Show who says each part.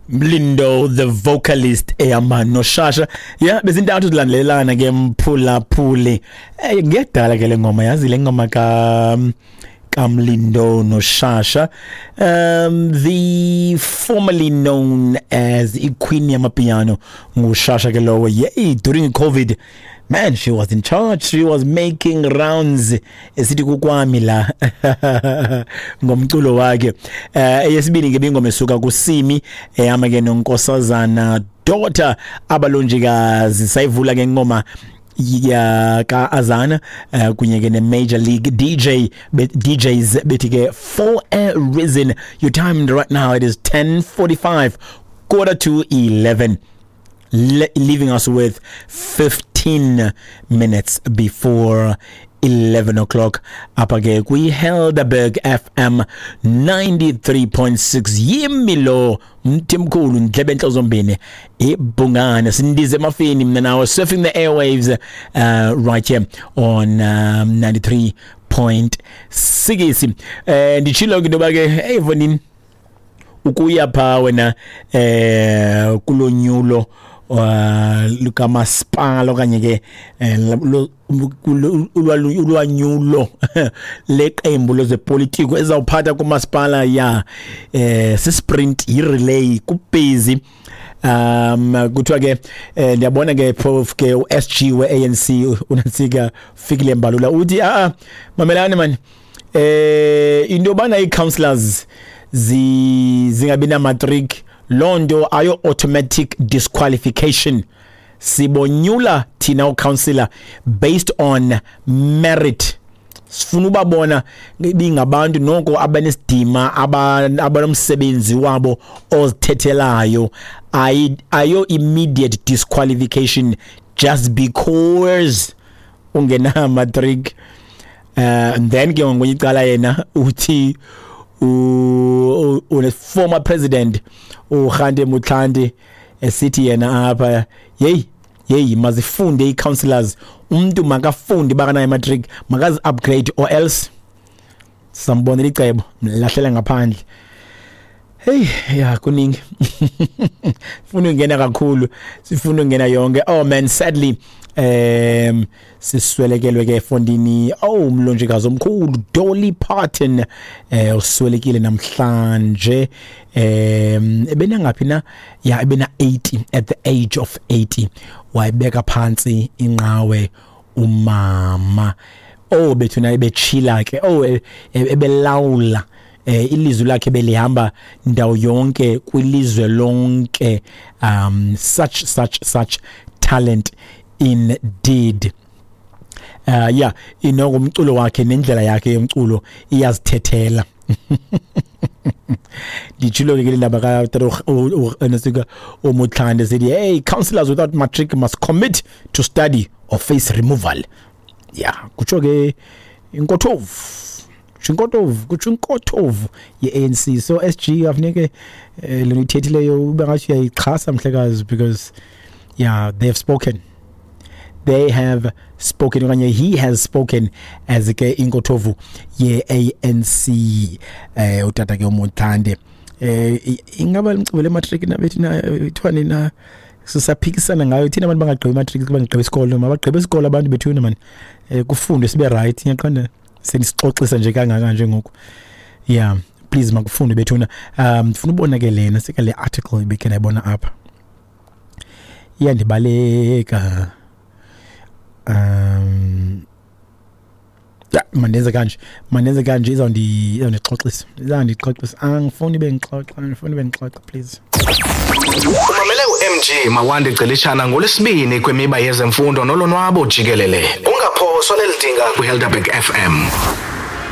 Speaker 1: Mlindo the vocalist eyama noShasha yeah bezintathu zilandelelana ke mphula phuli ngiyadala ke le ngoma yazi le ngoma Mlindo noShasha the formerly known as Queen Yamapiano nguShasha ke lowo yeah during COVID man she was in charge, she was making rounds esithi kukwami la ngomculo wakhe eyesibili ke bingoma esuka kuSimi eyama ke noNkosazana daughter abalonjikazi sayivula ke ngoma ya ka Azana kunye ke ne Major League DJs bethi ke For a Reason. Your time right now it is 10:45 quarter to 11 leaving us with 15 minutes before 11 o'clock. Up again, we Helderberg FM 93.6 Yimilo Mtimkulu Ndlebenhlo zombini ibungana sindize mafini mina nawe surfing the airwaves right here on 93.6 ndichilo ngidoba ke hey vonini ukuya pha wena kulonyulo luka masipala okanye ke ulwanyulo leqembu lezepolitiko ezawuphatha kumasipala ya sisprint irelay kubhizi kuthiwa ke ndiyabona ke prof ke uSG weANC unansika fikile mbalula uthi mamelani man into yobana ii-councillors zingabi na matric londo ayo automatic disqualification sibonyula thina ucouncillor based on merit sifuna ubabona bingabantu noko abanesidima abanomsebenzi wabo ozithethelayo ayo immediate disqualification just because ungena matric and then ke ngonyicala yena uthi une former president uHande Mutlandi esithi yena apha hey mazifunde ii-councillors umuntu makafunde bakanayo matric makazi upgrade or else sambonela icebo lahlela ngaphandle hey ya kuningi sifuna ungena kakhulu sifuna ungena yonke oh man sadly siswelekelwe ke efondini umlonjikazi omkhulu Dolly Parton uswelekile namhlanje ebena ngapi na ya ebena 80 at the age of 80 wayibeka phansi inqawe umama bethuna ebechila ke ebelawula ilizwi lakhe belihamba ndawo yonke kwilizwe lonke such talent indeed ngomculo wakhe nendlela yakhe yomculo iyazithethela dichilo ke laba ka nasika uMutlandi said hey councillors without matric must commit to study or face removal kutsho ke inkothovu ye-ANC so SG afuneke lenithethileyo ubangathi uyayixhasa mhlekazi because they have spoken okanye he has spoken as ke inkothovu ye-ANC utata ke uMutlandi ingaba licibele matric nabethi na ithwani na sisaphikisana ngayo thina abantu bangagqiba matric bangagqiba isikolo mabagqiba isikolo abantu bethuna man kufundwe sibe right ngiyaqonda senisixoxisa nje kangaka nje ngoku please makufundwe bethuna ndifuna ubona ke lena sika le article ibeke nayibona apha iyandibaleka mandenze kanje izawundixoxisa angifuni bengixoxa please
Speaker 2: umamele uMG Mawande Gcilishana ngolesibini kwemiba yezemfundo nolonwabo jikelele ungaphoswa lelidinga kuHelderberg FM